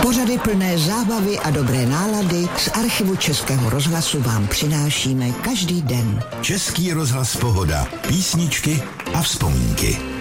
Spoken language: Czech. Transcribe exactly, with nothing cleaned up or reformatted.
Pořady plné zábavy a dobré nálady z archivu Českého rozhlasu vám přinášíme každý den. Český rozhlas Pohoda. Písničky a vzpomínky.